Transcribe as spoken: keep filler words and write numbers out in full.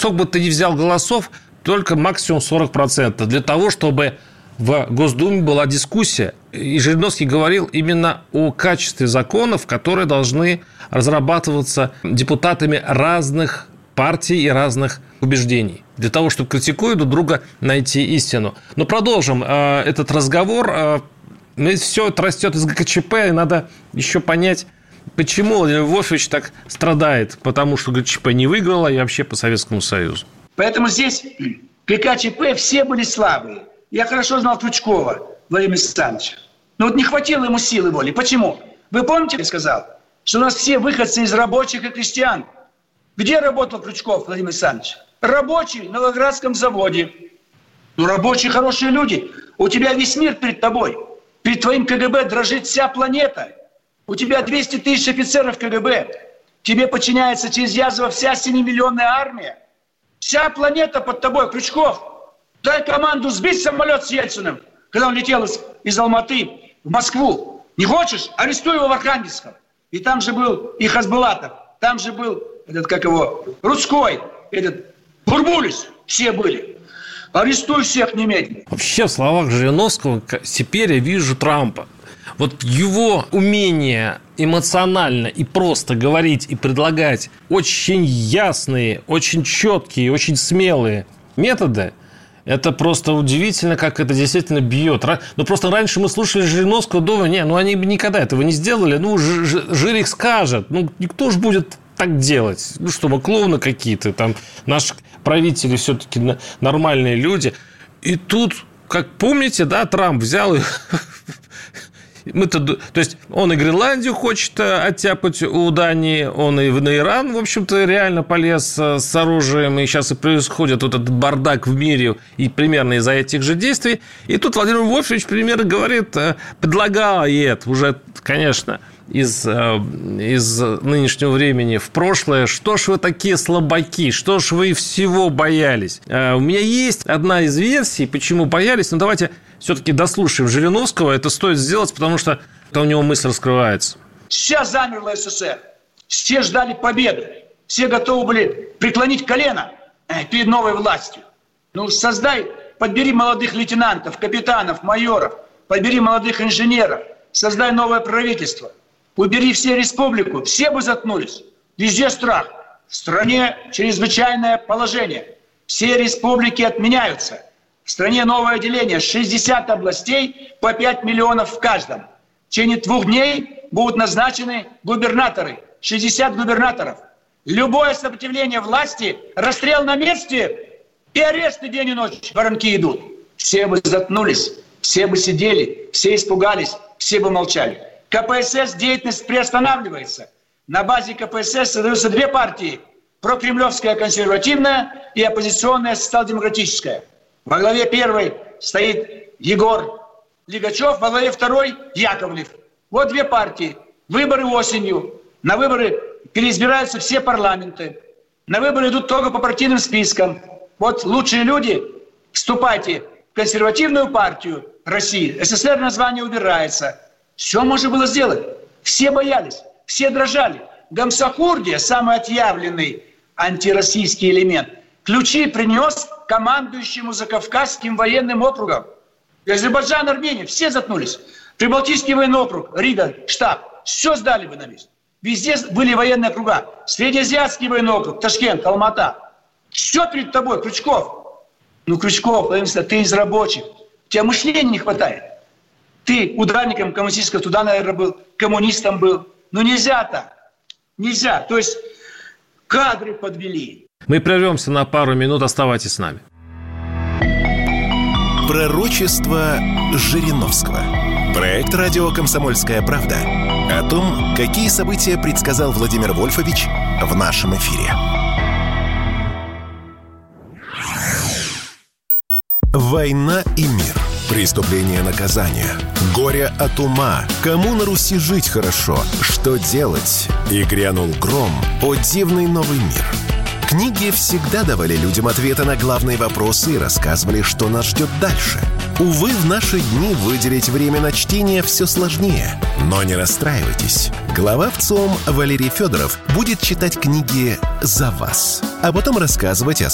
сколько бы ты ни взял голосов, только максимум сорок процентов для того, чтобы в Госдуме была дискуссия. И Жириновский говорил именно о качестве законов, которые должны разрабатываться депутатами разных партий и разных убеждений, для того, чтобы, критикуя друг друга, найти истину. Но продолжим э, этот разговор. Э, все это растет из ГКЧП, и надо еще понять, почему Владимир Вольфович так страдает, потому что ГКЧП не выиграла и вообще по Советскому Союзу. Поэтому здесь ГКЧП все были слабые. Я хорошо знал Крючкова Владимира Александровича. Но вот не хватило ему силы воли. Почему? Вы помните, я сказал, что у нас все выходцы из рабочих и крестьян. Где работал Крючков Владимир Александрович? Рабочий на Волгоградском заводе. Ну, рабочие хорошие люди. У тебя весь мир перед тобой. Перед твоим КГБ дрожит вся планета. У тебя двести тысяч офицеров КГБ. Тебе подчиняется через Язова вся семимиллионная армия. Вся планета под тобой. Крючков, дай команду сбить самолет с Ельциным, когда он летел из, из Алматы в Москву. Не хочешь? Арестуй его в Архангельском. И там же был и Хасбулатов. Там же был этот, как его, Рудской, этот Бурбулис. Все были. Арестуй всех немедленно. Вообще, в словах Жириновского теперь я вижу Трампа. Вот его умение эмоционально и просто говорить и предлагать очень ясные, очень четкие, очень смелые методы, это просто удивительно, как это действительно бьет. Ну, просто раньше мы слушали Жириновского, думали, не, ну, они бы никогда этого не сделали. Ну, Жирик скажет. Ну, никто же будет так делать. Ну, что, мы клоуны какие-то. Там наши правители все-таки нормальные люди. И тут, как помните, да, Трамп взял и... Мы-то, то есть он и Гренландию хочет оттяпать у Дании, он и на Иран, в общем-то, реально полез с оружием, и сейчас и происходит вот этот бардак в мире, и примерно из-за этих же действий. И тут Владимир Вольфович примерно говорит, предлагает уже, конечно, из, из нынешнего времени в прошлое, что ж вы такие слабаки, что ж вы всего боялись. У меня есть одна из версий, почему боялись, но давайте все-таки дослушаем Жириновского, это стоит сделать, потому что это у него мысль раскрывается. Сейчас замерла СССР, все ждали победы, все готовы были преклонить колено перед новой властью. Ну, создай, подбери молодых лейтенантов, капитанов, майоров, подбери молодых инженеров, создай новое правительство. Убери все республику, все бы заткнулись. Везде страх. В стране чрезвычайное положение. Все республики отменяются. В стране новое деление. шестьдесят областей по пять миллионов в каждом. В течение двух дней будут назначены губернаторы. шестьдесят губернаторов. Любое сопротивление власти, расстрел на месте и аресты день и ночь. Воронки идут. Все бы заткнулись, все бы сидели, все испугались, все бы молчали. КПСС деятельность приостанавливается. На базе КПСС создаются две партии. Прокремлевская консервативная и оппозиционная социал-демократическая. Во главе первой стоит Егор Лигачев, во главе второй Яковлев. Вот две партии. Выборы осенью. На выборы переизбираются все парламенты. На выборы идут только по партийным спискам. Вот лучшие люди, вступайте в консервативную партию России. СССР название убирается. Все можно было сделать. Все боялись, все дрожали. Гамсахурдия, самый отъявленный антироссийский элемент, ключи принес командующему Закавказским военным округом. Азербайджан, Армения, все заткнулись. Прибалтийский военный округ, Рига, штаб, все сдали бы на месте. Везде были военные округа. Среднеазиатский военный округ, Ташкент, Алмата. Все перед тобой, Крючков. Ну, Крючков, ты из рабочих. У тебя мышления не хватает. Ты ударником коммунистического труда, наверное, был, коммунистом был. Ну, нельзя так. Нельзя. То есть кадры подвели. Мы прервемся на пару минут. Оставайтесь с нами. Пророчество Жириновского. Проект радио «Комсомольская правда» о том, какие события предсказал Владимир Вольфович в нашем эфире. Война и мир. Преступление, наказание. Горе от ума. Кому на Руси жить хорошо? Что делать? И грянул гром. О дивный новый мир. Книги всегда давали людям ответы на главные вопросы и рассказывали, что нас ждет дальше. Увы, в наши дни выделить время на чтение все сложнее. Но не расстраивайтесь. Глава ВЦИОМ Валерий Федоров будет читать книги за вас, а потом рассказывать о